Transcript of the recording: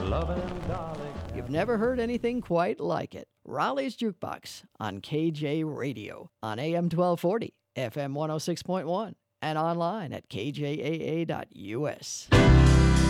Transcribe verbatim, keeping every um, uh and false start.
loving him, darling. You've never heard anything quite like it. Raleigh's Jukebox on K J Radio on A M twelve forty, F M one oh six point one, and online at k j a a dot u s.